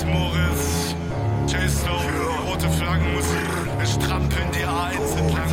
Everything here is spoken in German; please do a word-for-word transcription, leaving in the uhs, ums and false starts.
Morris, J-Stone, rote Flaggenmusik, wir strampeln die A eins entlang.